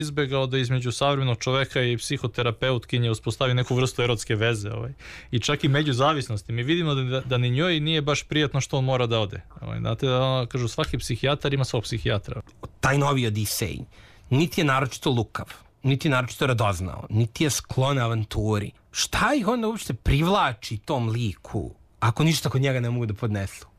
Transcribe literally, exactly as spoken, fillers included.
izbegao da između savremenog čoveka i psihoterapeutkinje uspostavi neku vrstu erotske veze, ovaj. I čak i međuzavisnosti. Mi vidimo da, da ni njoj nije baš prijatno što on mora da ode. Ovaj. Znate, da, kažu, svaki psihijatar ima svog psihijatra. Taj novi Odisej niti je naročito lukav, niti je naročito radoznao, niti je sklon avanturi. Šta ih onda uopšte privlači tom liku, ako ništa kod njega ne mogu da podnesu?